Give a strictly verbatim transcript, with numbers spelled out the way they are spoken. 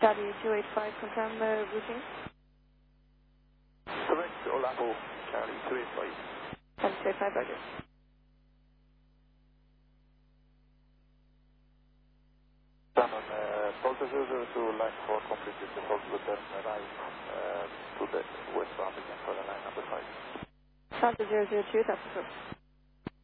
Charlie two eight five, confirm uh, routing. Correct, Olapo, Charlie two eight five. Charlie two eight five, roger. Done on uh, Delta zero zero two, line four completed, the Delta will then arrive uh, to the west bound again for the line number five. Delta zero zero two, that's approved.